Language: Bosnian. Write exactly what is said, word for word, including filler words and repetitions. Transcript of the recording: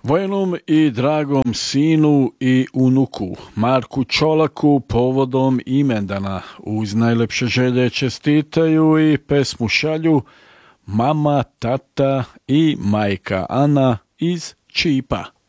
Vojenom i dragom sinu i unuku Marku Čolaku povodom imendana uz najlepše želje čestitaju i pesmu šalju mama, tata i majka Ana iz Čipa.